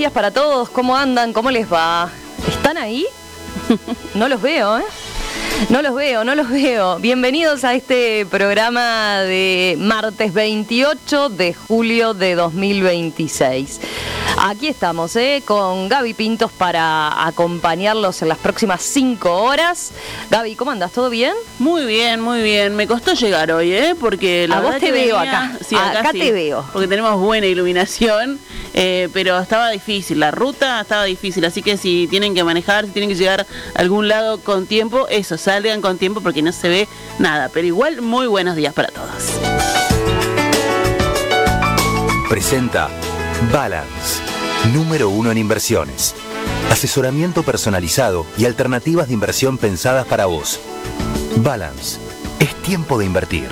días para todos. ¿Cómo andan? ¿Cómo les va? ¿Están ahí? No los veo, ¿eh? No los veo. Bienvenidos a este programa de martes 28 de julio de 2026. Aquí estamos, con Gaby Pintos para acompañarlos en las próximas 5 horas. Gaby, ¿cómo andas? ¿Todo bien? Muy bien. Me costó llegar hoy, porque la verdad vos te que veo venía... acá. Sí, acá sí, te veo. Porque tenemos buena iluminación, pero estaba difícil. La ruta estaba difícil, así que si tienen que manejar, si tienen que llegar a algún lado con tiempo, eso, salgan con tiempo porque no se ve nada. Pero igual, muy buenos días para todos. Presenta Balance, número 1 en inversiones. Asesoramiento personalizado y alternativas de inversión pensadas para vos. Balance, es tiempo de invertir.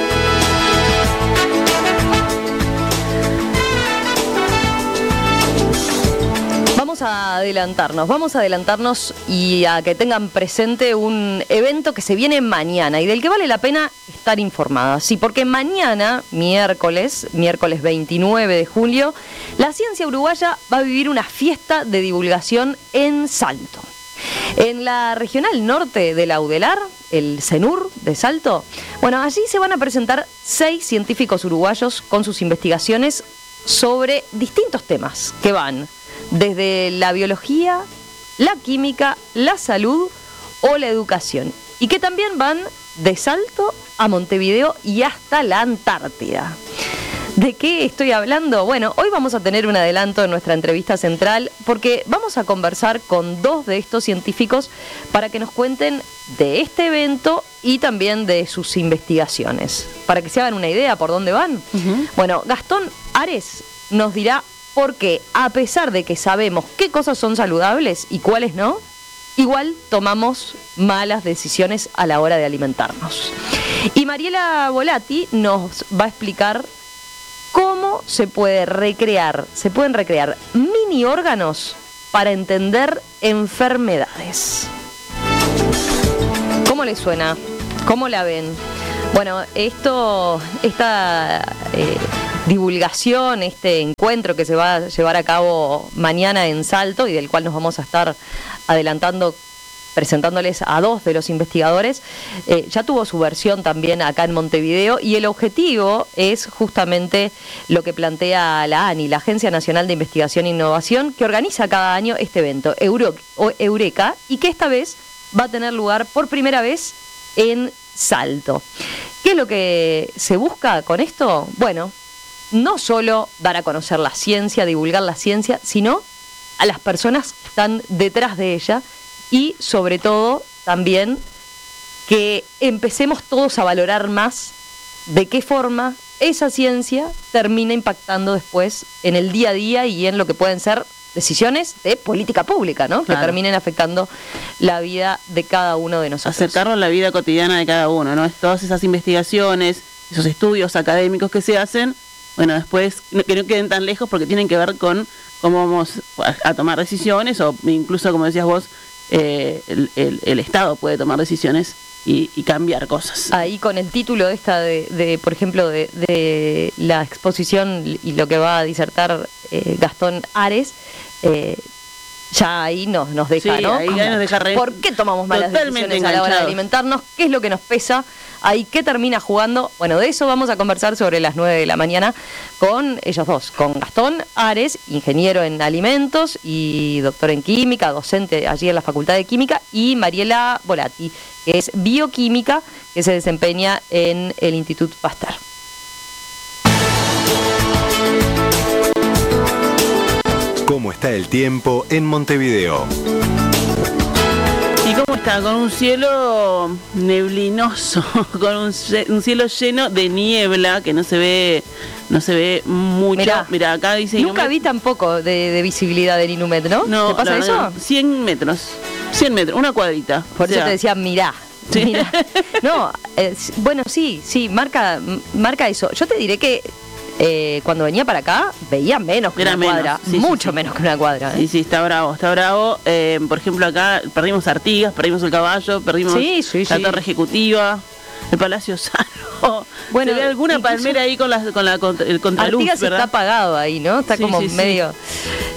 Vamos a adelantarnos y a que tengan presente un evento que se viene mañana y del que vale la pena estar informada. Sí, porque mañana, miércoles 29 de julio, la ciencia uruguaya va a vivir una fiesta de divulgación en Salto. En la regional norte de Laudelar, el CENUR de Salto, bueno, allí se van a presentar 6 científicos uruguayos con sus investigaciones sobre distintos temas que van desde la biología, la química, la salud o la educación. Y que también van de Salto a Montevideo y hasta la Antártida. ¿De qué estoy hablando? Bueno, hoy vamos a tener un adelanto en nuestra entrevista central porque vamos a conversar con 2 de estos científicos para que nos cuenten de este evento y también de sus investigaciones. Para que se hagan una idea por dónde van. Bueno, Gastón Ares nos dirá porque a pesar de que sabemos qué cosas son saludables y cuáles no, igual tomamos malas decisiones a la hora de alimentarnos. Y Mariela Volati nos va a explicar cómo se pueden recrear mini órganos para entender enfermedades. ¿Cómo les suena? ¿Cómo la ven? Bueno, esta divulgación, este encuentro que se va a llevar a cabo mañana en Salto y del cual nos vamos a estar adelantando, presentándoles a 2 de los investigadores, ya tuvo su versión también acá en Montevideo y el objetivo es justamente lo que plantea la ANI, la Agencia Nacional de Investigación e Innovación, que organiza cada año este evento, Eureka, y que esta vez va a tener lugar por primera vez en Salto. ¿Qué es lo que se busca con esto? Bueno, no solo dar a conocer la ciencia, divulgar la ciencia, sino a las personas que están detrás de ella y sobre todo también que empecemos todos a valorar más de qué forma esa ciencia termina impactando después en el día a día y en lo que pueden ser decisiones de política pública, ¿no? Claro. Que terminen afectando la vida de cada uno de nosotros. Acercarlo a la vida cotidiana de cada uno, ¿no? Todas esas investigaciones, esos estudios académicos que se hacen, bueno, después que no queden tan lejos porque tienen que ver con cómo vamos a tomar decisiones o incluso, como decías vos, el Estado puede tomar decisiones y cambiar cosas. Ahí con el título de por ejemplo, de la exposición y lo que va a disertar Gastón Ares, ya ahí nos deja, sí, ¿no? Ahí nos deja ¿Por qué tomamos malas decisiones a la hora de alimentarnos? ¿Qué es lo que nos pesa? Ahí, ¿qué termina jugando? Bueno, de eso vamos a conversar sobre las 9 de la mañana con ellos 2, con Gastón Ares, ingeniero en alimentos y doctor en química, docente allí en la Facultad de Química, y Mariela Volati, que es bioquímica, que se desempeña en el Instituto Pasteur. ¿Cómo está el tiempo en Montevideo? ¿Y cómo está? Con un cielo neblinoso, con un cielo lleno de niebla que no se ve mucho. Mirá, acá dice Nunca Inumet. Vi tampoco de visibilidad del Inumet, ¿no? No, ¿te pasa eso? 100 metros, una cuadrita. Por eso te decía, mirá. Sí. Mirá. No, bueno, sí, marca eso. Yo te diré que cuando venía para acá veía menos que una cuadra, mucho menos que una cuadra. Sí, está bravo. Por ejemplo, acá perdimos Artigas, perdimos el Caballo, perdimos la Torre Ejecutiva, el Palacio Sano. Bueno, se ve alguna palmera ahí con el contraluz, Artigas, ¿verdad? está apagado ahí, ¿no? Está como medio...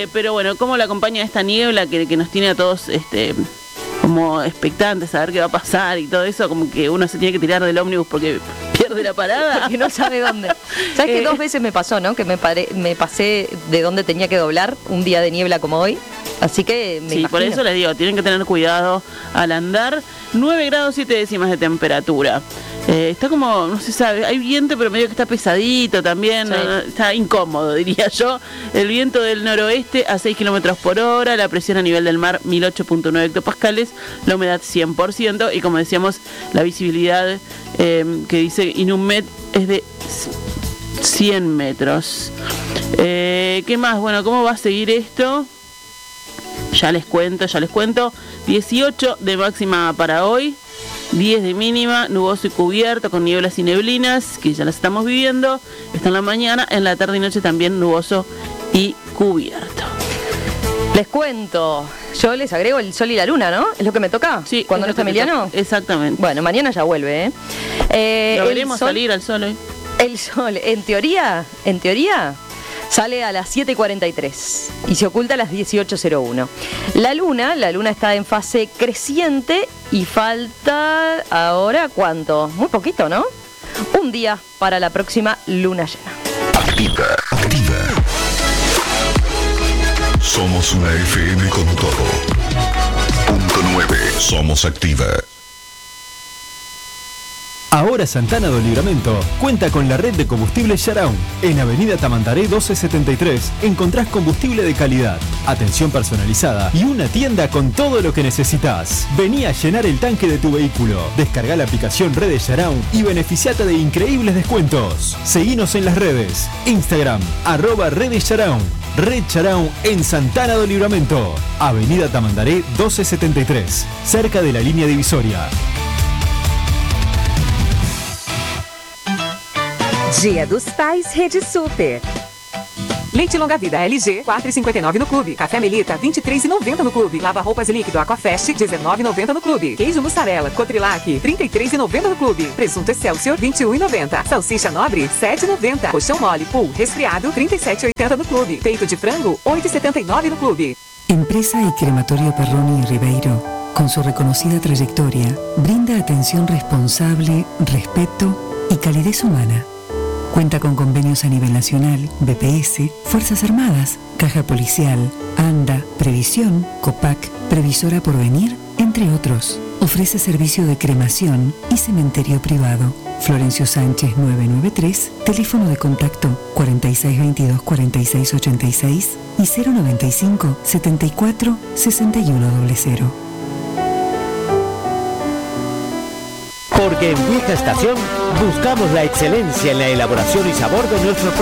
Pero bueno, ¿cómo la acompaña esta niebla que nos tiene a todos como expectantes a ver qué va a pasar y todo eso? Como que uno se tiene que tirar del ómnibus porque pierde la parada. Que no sabe dónde. ¿Sabes que 2 veces me pasó, no? Que me pasé de dónde tenía que doblar un día de niebla como hoy. Así que me imagino. Por eso les digo, tienen que tener cuidado al andar. 9 grados 7 décimas de temperatura. Está como, no se sabe, hay viento, pero medio que está pesadito también. Sí. Está incómodo, diría yo. El viento del noroeste a 6 kilómetros por hora, la presión a nivel del mar 1008.9 hectopascales, la humedad 100%, y como decíamos, la visibilidad que dice Inumet es de 100 metros. ¿Qué más? Bueno, ¿cómo va a seguir esto? Ya les cuento. 18 de máxima para hoy, 10 de mínima, nuboso y cubierto con nieblas y neblinas, que ya las estamos viviendo. Está en la mañana, en la tarde y noche también nuboso y cubierto. Les cuento, yo les agrego el sol y la luna, ¿no? ¿Es lo que me toca? Sí. Cuando no está Emiliano. Exactamente. Bueno, mañana ya vuelve, Lo veremos salir al sol hoy. El sol, en teoría, sale a las 7:43 y se oculta a las 18:01. La luna está en fase creciente y falta ahora, ¿cuánto? Muy poquito, ¿no? Un día para la próxima luna llena. Activa. Somos una FM con todo. Punto 9. Somos Activa. Ahora Santana do Livramento cuenta con la red de combustible Sharaun. En Avenida Tamandaré 1273 encontrás combustible de calidad, atención personalizada y una tienda con todo lo que necesitas. Vení a llenar el tanque de tu vehículo. Descargá la aplicación Redes Sharaun y beneficiate de increíbles descuentos. Seguinos en las redes. Instagram, @Redes Sharaun. Red Sharaun en Santana do Livramento. Avenida Tamandaré 1273, cerca de la línea divisoria. Dia dos Pais Rede Super. Leite longa vida LG, 4,59 no clube. Café Melita, 23,90 no clube. Lava roupas líquido Aquafest, 19,90 no clube. Queijo mussarela, Cotrilac, 33,90 no clube. Presunto Excelsior, 21,90. Salsicha Nobre, 7,90. Colchão mole, Pool, resfriado, 37,80 no clube. Peito de frango, 8,79 no clube. Empresa y Crematorio Perroni y Ribeiro, con su reconocida trayectoria, brinda atención responsable, respeto y calidez humana. Cuenta con convenios a nivel nacional, BPS, Fuerzas Armadas, Caja Policial, ANDA, Previsión, COPAC, Previsora Porvenir, entre otros. Ofrece servicio de cremación y cementerio privado. Florencio Sánchez 993, teléfono de contacto 4622-4686 y 095-74-6100. Porque en Vieja Estación buscamos la excelencia en la elaboración y sabor de nuestros productos.